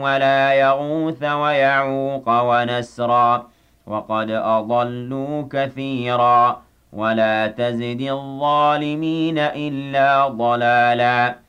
ولا يغوث ويعوق ونسرا وقد أضلوا كثيرا ولا تزد الظالمين إلا ضلالا